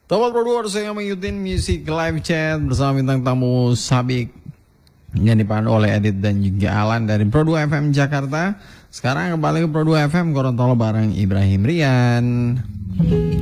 Sobat Producer, saya mengikuti Music Live Chat bersama bintang tamu Sabik yang dipandu oleh Edit dan juga Alan dari Pro 2 FM Jakarta. Sekarang kembali ke Pro 2 FM Gorontalo bareng Ibrahim Rian.